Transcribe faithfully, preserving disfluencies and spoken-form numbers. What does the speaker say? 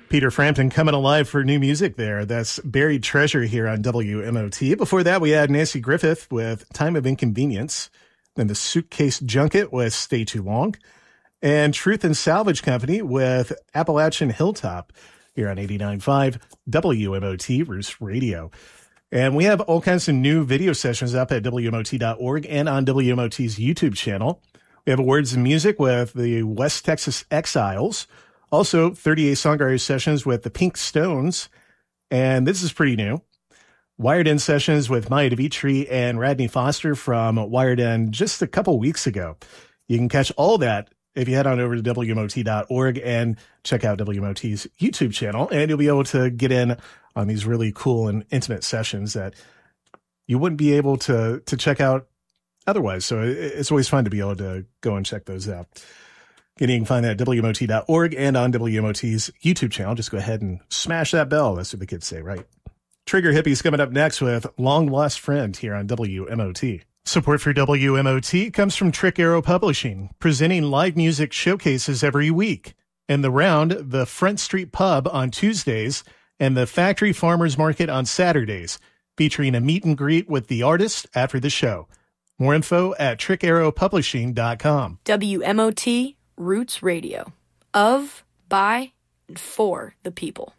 Peter Frampton coming alive for new music there. That's Buried Treasure here on W M O T. Before that, we had Nancy Griffith with Time of Inconvenience. Then the Suitcase Junket with Stay Too Long. And Truth and Salvage Company with Appalachian Hilltop here on eighty-nine point five W M O T Roost Radio. And we have all kinds of new video sessions up at W M O T dot org and on W M O T's YouTube channel. We have Words and Music with the West Texas Exiles. Also, thirty-eight songwriter sessions with the Pink Stones. And this is pretty new. Wired In sessions with Maya DeVitri and Radney Foster from Wired In just a couple weeks ago. You can catch all that if you head on over to W M O T dot org and check out W M O T's YouTube channel. And you'll be able to get in on these really cool and intimate sessions that you wouldn't be able to, to check out otherwise. So it's always fun to be able to go and check those out. Again, you can find that at W M O T dot org and on W M O T's YouTube channel. Just go ahead and smash that bell. That's what the kids say, right? Trigger Hippies coming up next with Long Lost Friend here on W M O T. Support for W M O T comes from Trick Arrow Publishing, presenting live music showcases every week. In the round, the Front Street Pub on Tuesdays and the Factory Farmers Market on Saturdays, featuring a meet and greet with the artist after the show. More info at trick arrow publishing dot com. W M O T Roots Radio. Of, by, and for the people.